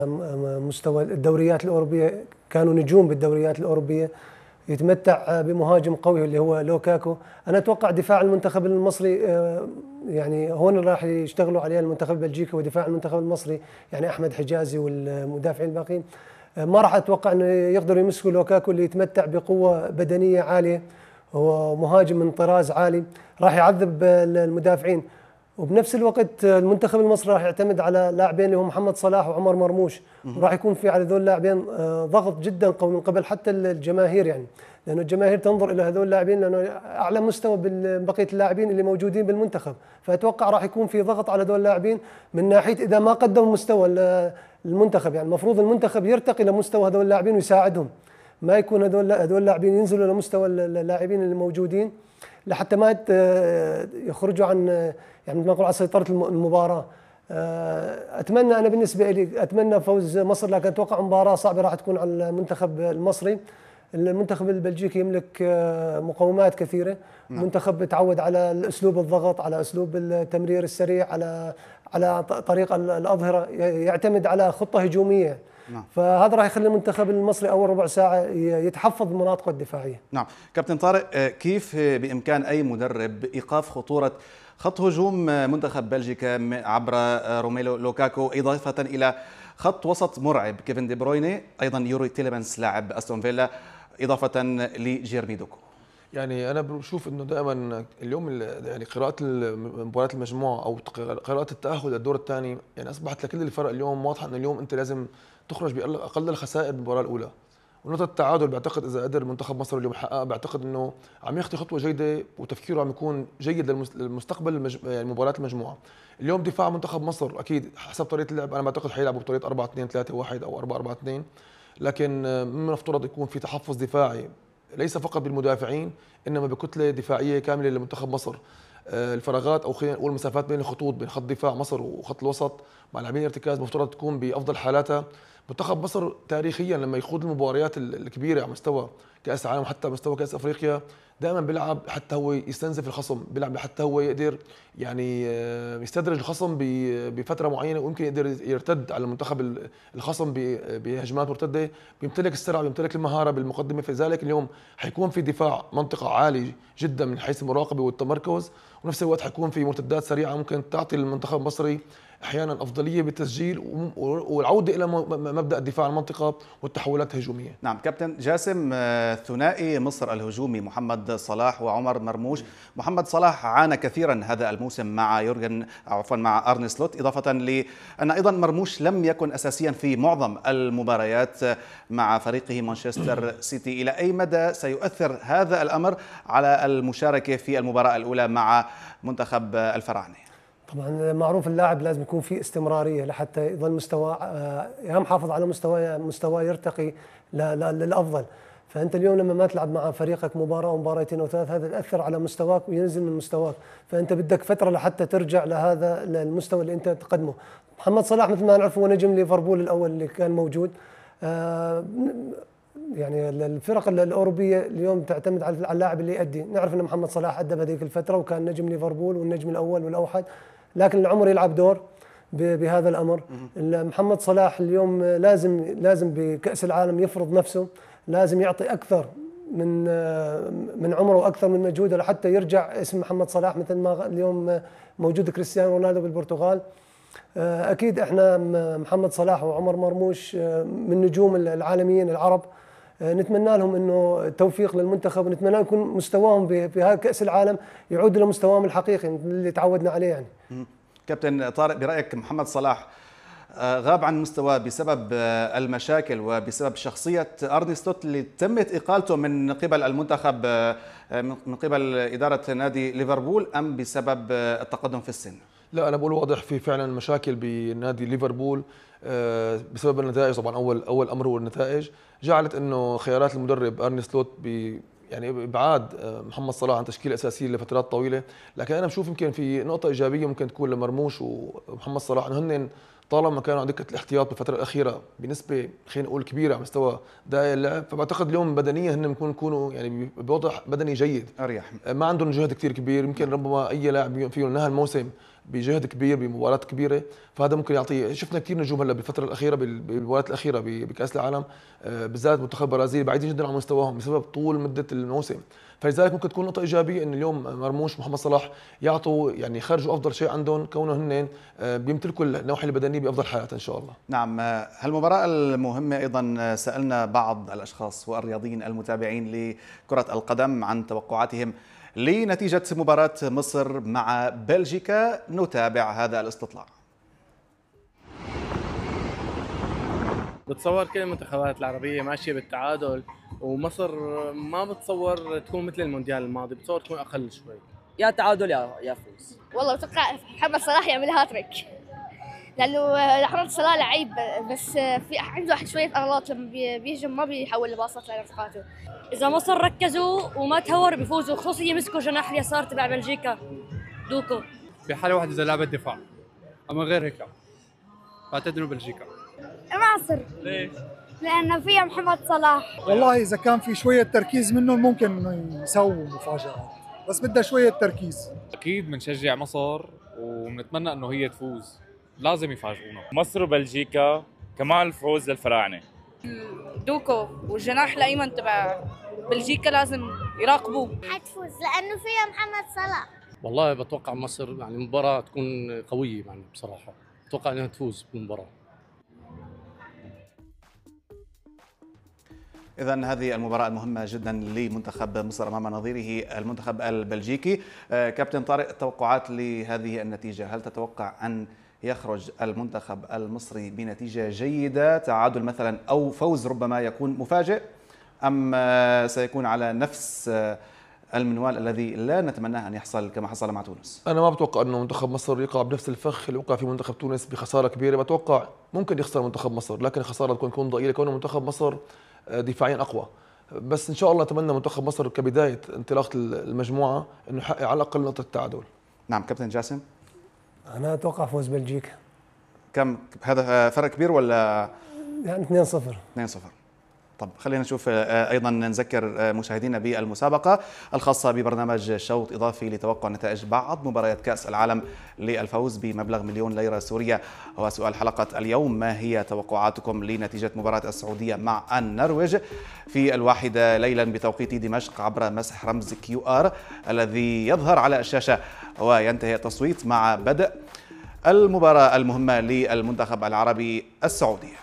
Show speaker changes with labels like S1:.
S1: مستوى الدوريات الأوروبية، كانوا نجوم بالدوريات الأوروبية، يتمتع بمهاجم قوي اللي هو لوكاكو. أنا أتوقع دفاع المنتخب المصري يعني هون راح يشتغلوا عليه المنتخب البلجيكي ودفاع المنتخب المصري، يعني أحمد حجازي والمدافعين الباقيين. ما راح أتوقع أنه يقدروا يمسكوا لوكاكو اللي يتمتع بقوة بدنية عالية، هو مهاجم من طراز عالي، راح يعذب المدافعين. وبنفس الوقت المنتخب المصري راح يعتمد على لاعبين اللي هم محمد صلاح وعمر مرموش، وراح يكون في على ذول اللاعبين ضغط جدا قوي من قبل حتى الجماهير، يعني لانه الجماهير تنظر الى هذول اللاعبين لانه اعلى مستوى بقيه اللاعبين اللي موجودين بالمنتخب، فاتوقع راح يكون في ضغط على هذول اللاعبين من ناحيه اذا ما قدموا مستوى المنتخب. يعني المفروض المنتخب يرتقي لمستوى هذول اللاعبين ويساعدهم، ما يكون هذول اللاعبين ينزلوا لمستوى اللاعبين اللي موجودين لحتى ما يخرجوا عن يعني مثل ما نقول على سيطرة المباراة. أتمنى أنا بالنسبة لي أتمنى فوز مصر، لكن أتوقع مباراة صعبة راح تكون على المنتخب المصري. المنتخب البلجيكي يملك مقومات كثيرة، منتخب تعود على أسلوب الضغط، على أسلوب التمرير السريع، على طريقة الأظهرة، يعتمد على خطة هجومية. نعم. فهذا راح يخلي المنتخب المصري أول ربع ساعة يتحفظ بمناطقه الدفاعية.
S2: نعم كابتن طارق، كيف بإمكان أي مدرب إيقاف خطورة خط هجوم منتخب بلجيكا عبر روميلو لوكاكو، إضافة إلى خط وسط مرعب كيفن دي برويني، أيضا يوري تيليمانس لاعب أستون فيلا، إضافة لجيرمي دوكو؟
S3: يعني أنا بشوف إنه دائما اليوم يعني قراءة مباريات المجموعة أو قراءة التأهل للدور الثاني يعني أصبحت لكل الفرق اليوم واضحة إنه اليوم أنت لازم تخرج بأقل الخسائر بالمباراة الأولى. ونقطة التعادل بعتقد إذا قدر منتخب مصر اليوم يحققها، بعتقد إنه عم يخطي خطوة جيدة وتفكيره عم يكون جيد للمستقبل يعني مباريات المجموعة. اليوم دفاع منتخب مصر أكيد حسب طريقة اللعب أنا بعتقد حيلعبوا بطريقة 4-2-3-1 أو 4-4-2، لكن من المفترض يكون في تحفظ دفاعي ليس فقط بالمدافعين انما بكتله دفاعيه كامله لمنتخب مصر. الفراغات او خلينا نقول مسافات بين الخطوط بين خط دفاع مصر وخط الوسط مع لاعبين ارتكاز مفترض تكون بافضل حالاتها. منتخب مصر تاريخيا لما يخوض المباريات الكبيره على مستوى كاس العالم وحتى مستوى كاس افريقيا دائما بيلعب حتى هو يستنزف الخصم، بيلعب حتى هو يقدر يعني يستدرج الخصم بفتره معينه ويمكن يقدر يرتد على المنتخب الخصم بهجمات مرتده، بيمتلك السرعه بيمتلك المهاره بالمقدمه. في ذلك اليوم حيكون في دفاع منطقه عالي جدا من حيث المراقبه والتمركز، ونفس الوقت حيكون في مرتدات سريعه ممكن تعطي المنتخب المصري احيانا افضليه بالتسجيل والعوده الى مبدا الدفاع عن المنطقه والتحولات الهجوميه.
S2: نعم كابتن جاسم، ثنائي مصر الهجومي محمد صلاح وعمر مرموش، محمد صلاح عانى كثيرا هذا الموسم مع أرني سلوت، اضافه لان ايضا مرموش لم يكن اساسيا في معظم المباريات مع فريقه مانشستر سيتي. الى اي مدى سيؤثر هذا الامر على المشاركه في المباراه الاولى مع منتخب الفراعنه؟
S1: طبعا معروف اللاعب لازم يكون في استمراريه لحتى يظل مستواه محافظ على مستواه يرتقي للافضل. فانت اليوم لما ما تلعب مع فريقك مباراه ومباراتين او ثلاث هذا ياثر على مستواك وينزل من مستواك، فانت بدك فتره لحتى ترجع لهذا المستوى اللي انت تقدمه. محمد صلاح مثل ما نعرف هو نجم ليفربول الاول اللي كان موجود. يعني الفرق الاوروبيه اليوم تعتمد على اللاعب اللي يؤدي، نعرف ان محمد صلاح ادى بهذيك الفتره وكان نجم ليفربول والنجم الاول والاوحد، لكن العمر يلعب دور بهذا الامر. محمد صلاح اليوم لازم بكاس العالم يفرض نفسه، لازم يعطي اكثر من عمره واكثر من مجهوده لحتى يرجع اسم محمد صلاح مثل ما اليوم موجود كريستيانو رونالدو بالبرتغال. اكيد احنا محمد صلاح وعمر مرموش من نجوم العالميين العرب، نتمنى لهم انه التوفيق للمنتخب ونتمنى يكون مستواهم في هذا كاس العالم يعود لمستواهم الحقيقي اللي تعودنا عليه. يعني
S2: كابتن طارق، برايك محمد صلاح غاب عن مستواه بسبب المشاكل وبسبب شخصيه أرني سلوت اللي تمت اقالته من قبل المنتخب من قبل اداره نادي ليفربول، ام بسبب التقدم في السن؟
S3: لا انا بقول واضح في فعلا مشاكل بنادي ليفربول بسبب النتائج. طبعا اول امر هو النتائج جعلت انه خيارات المدرب أرني سلوت يعني ابعاد محمد صلاح عن تشكيله اساسيه لفترات طويله. لكن انا بشوف يمكن في نقطه ايجابيه ممكن تكون لمرموش ومحمد صلاح انه هن طالما كانوا على دكه الاحتياط بالفتره الاخيره بنسبه خلينا نقول كبيره على مستوى دائري اللعب، فبعتقد اليوم بدنيا هن يكونوا يعني بوضع بدني جيد،
S2: اريح،
S3: ما عندهم جهد كثير كبير. يمكن ربما اي لاعب فيهم نهى الموسم بجهد كبير بمباراه كبيره، فهذا ممكن يعطي. شفنا كثير نجوم هلا بالفتره الاخيره بالمباريات الاخيره بكاس العالم، بالذات منتخب البرازيل بعيدين جدا عن مستواهم بسبب طول مده الموسم، فلذلك ممكن تكون نقطه ايجابيه ان اليوم مرموش محمد صلاح يعطوا يعني يخرجوا افضل شيء عندهم، كونه هن بيمتلكوا النواحي البدنيه بافضل حياه ان شاء الله.
S2: نعم، هالمباراة المهمة أيضا سألنا بعض الأشخاص والرياضيين المتابعين لكرة القدم عن توقعاتهم لنتيجة مباراة مصر مع بلجيكا. نتابع هذا الاستطلاع.
S4: بتصور كل المنتخبات العربية ماشية بالتعادل، ومصر ما بتصور تكون مثل المونديال الماضي، بتصور تكون أقل شوي.
S5: يا تعادل يا فوز.
S6: والله بتوقع محمد صلاح يعمل هاتريك، لانه محمد صلاح لعيب بس في عنده شويه اغلاط لما بيهجم ما بيحول لباصات لرفقاته.
S7: اذا مصر ركزوا وما تهور بيفوزوا، خصوصا يمسكوا جناح اليسار تبع بلجيكا دوكو.
S8: في حاله واحده اذا لعبت دفاع، اما غير هيك بعتقد انه بلجيكا.
S6: مصر.
S8: ليش؟
S6: لانه فيها محمد صلاح.
S9: والله اذا كان في شويه تركيز منهم ممكن انه يسووا مفاجآت، بس بدها شويه تركيز.
S8: اكيد بنشجع مصر وبنتمنى انه هي تفوز، لازم يفاجئونا.
S10: مصر وبلجيكا، كمان الفوز للفراعنه.
S7: دوكو والجناح الايمن تبع بلجيكا لازم يراقبوه.
S6: حتفوز لانه فيها محمد صلاح.
S11: والله بتوقع مصر يعني مباراة تكون قوية، يعني بصراحة بتوقع انها تفوز بالمباراة.
S2: إذن هذه المباراة المهمة جدا لمنتخب مصر أمام نظيره المنتخب البلجيكي. كابتن طارق، توقعات لهذه النتيجة، هل تتوقع أن يخرج المنتخب المصري بنتيجة جيدة، تعادل مثلا أو فوز ربما يكون مفاجئ، أم سيكون على نفس المنوال الذي لا نتمناه أن يحصل كما حصل مع تونس؟
S3: أنا ما بتوقع أنه منتخب مصر يقع بنفس الفخ اللي وقع في منتخب تونس بخسارة كبيرة. بتوقع ممكن يخسر منتخب مصر، لكن الخسارة تكون ضئيلة كونه منتخب مصر دفاعيا أقوى. بس إن شاء الله أتمنى منتخب مصر كبداية انطلاقة المجموعة أنه يحقق على الأقل نقطة التعادل.
S2: نعم كابتن جاسم.
S1: أنا أتوقع فوز بلجيكا.
S2: كم هذا فرق كبير ولا؟
S1: يعني 2-0.
S2: 2-0. طب خلينا نشوف ايضا نذكر مشاهدينا بالمسابقه الخاصه ببرنامج شوط اضافي لتوقع نتائج بعض مباريات كاس العالم للفوز بمبلغ 1,000,000 ليره سوريه. هو سؤال حلقه اليوم: ما هي توقعاتكم لنتيجه مباراه السعوديه مع النرويج في 1 ليلا بتوقيت دمشق عبر مسح رمز QR الذي يظهر على الشاشه، وينتهي التصويت مع بدء المباراه المهمه للمنتخب العربي السعودي.